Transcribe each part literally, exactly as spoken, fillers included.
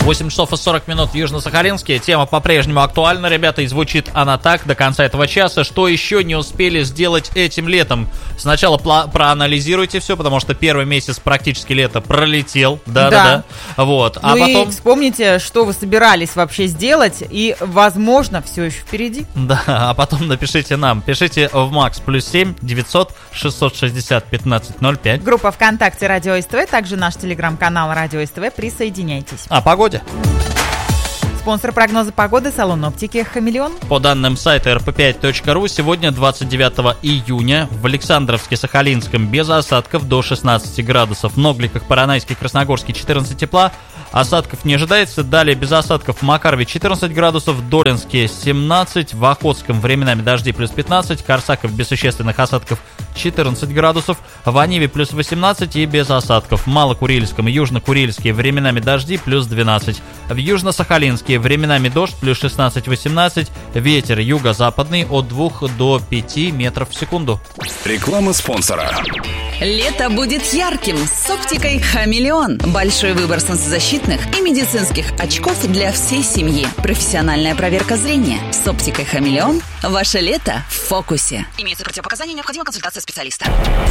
восемь часов и сорок минут в Южно-Сахалинске. Тема по-прежнему актуальна, ребята, и звучит она так до конца этого часа. Что еще не успели сделать этим летом? Сначала пла- проанализируйте все, потому что первый месяц практически лета пролетел. Да-да-да. Вот. Ну а потом... и вспомните, что вы собирались вообще сделать, и, возможно, все еще впереди. Да, а потом напишите нам. Пишите в Макс плюс семь девятьсот шестьсот шестьдесят пятнадцать ноль пять. Группа ВКонтакте Радио СТВ, также наш телеграм-канал Радио СТВ. Присоединяйтесь. О погоде. Спонсор прогноза погоды — салон оптики «Хамелеон». По данным сайта эр пэ пять точка ру, сегодня, двадцать девятого июня, в Александровске-Сахалинском без осадков до шестнадцати градусов. В Ногликах, Поронайске, Красногорске четырнадцать тепла. Осадков не ожидается. Далее без осадков в Макарове четырнадцать градусов, в Долинске семнадцать, в Охотском временами дожди плюс пятнадцать, Корсаков без существенных осадков четырнадцать градусов, в Аниве плюс восемнадцать и без осадков. В Малокурильском и Южно-Курильске временами дожди плюс двенадцать. В Южно-Сахалинске временами дождь плюс шестнадцать-восемнадцать, ветер юго-западный от двух до пяти метров в секунду. Реклама спонсора. Лето будет ярким с оптикой «Хамелеон». Большой выбор солнцезащитных и медицинских очков для всей семьи. Профессиональная проверка зрения. С оптикой «Хамелеон» ваше лето в фокусе. Имеются противопоказания, необходима консультация специалиста.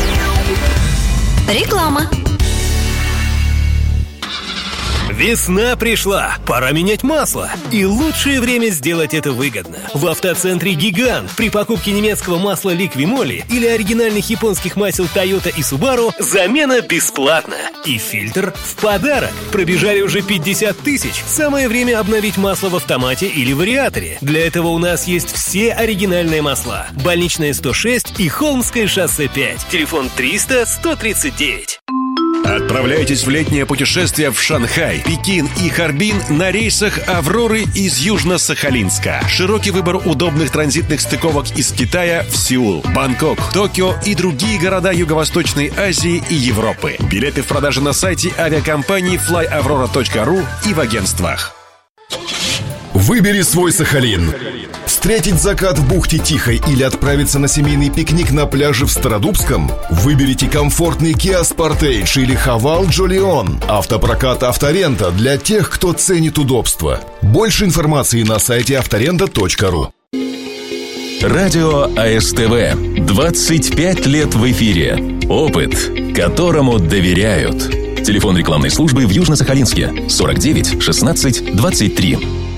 Реклама. Весна пришла, пора менять масло. И лучшее время сделать это выгодно. В автоцентре «Гигант» при покупке немецкого масла «Ликвимоли» или оригинальных японских масел «Тойота» и «Субару» замена бесплатна. И фильтр в подарок. Пробежали уже пятьдесят тысяч. Самое время обновить масло в автомате или вариаторе. Для этого у нас есть все оригинальные масла. Больничная сто шесть и Холмское шоссе пять. Телефон триста сто тридцать девять. Отправляйтесь в летнее путешествие в Шанхай, Пекин и Харбин на рейсах «Авроры» из Южно-Сахалинска. Широкий выбор удобных транзитных стыковок из Китая в Сеул, Бангкок, Токио и другие города Юго-Восточной Азии и Европы. Билеты в продаже на сайте авиакомпании флай аврора точка ру и в агентствах. Выбери свой Сахалин. Встретить закат в бухте Тихой или отправиться на семейный пикник на пляже в Стародубском? Выберите комфортный Kia Sportage или Haval Jolion. Автопрокат «Авторента» для тех, кто ценит удобство. Больше информации на сайте авторента точка ру. Радио АСТВ. двадцать пять лет в эфире. Опыт, которому доверяют. Телефон рекламной службы в Южно-Сахалинске сорок девять шестнадцать двадцать три.